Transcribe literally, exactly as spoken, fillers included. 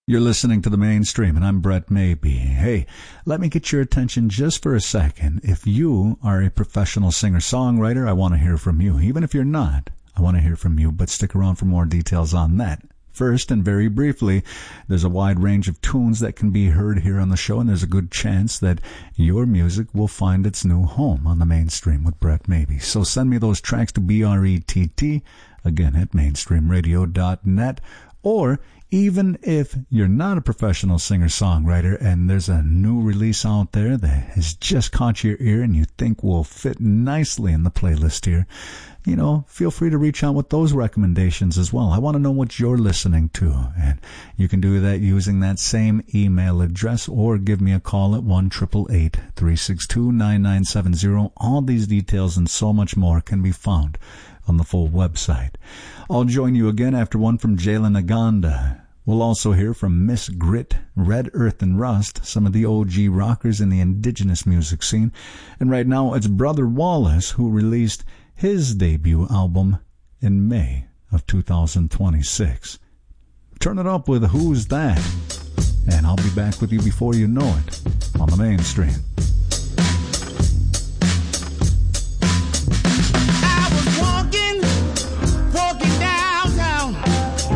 You're listening to The Mainstream, and I'm Brett Maybe. Hey, let me get your attention just for a second. If you are a professional singer-songwriter, I want to hear from you. Even if you're not, I want to hear from you, but stick around for more details on that. First, and very briefly, there's a wide range of tunes that can be heard here on the show, and there's a good chance that your music will find its new home on The Mainstream with Brett Maybe. So send me those tracks to B R E T T, again, at mainstream radio dot net, or even if you're not a professional singer-songwriter and there's a new release out there that has just caught your ear and you think will fit nicely in the playlist here, you know, feel free to reach out with those recommendations as well. I want to know what you're listening to, and you can do that using that same email address or give me a call at one eight eight eight, three six two, nine nine seven zero. All these details and so much more can be found on the full website. I'll join you again after one from Jalen Aganda. We'll also hear from Miss Grit, Red Earth and Rust, some of the O G rockers in the indigenous music scene. And right now it's Brother Wallace, who released his debut album in May of two thousand twenty-six. Turn it up with Who's That? And I'll be back with you before you know it on The Mainstream.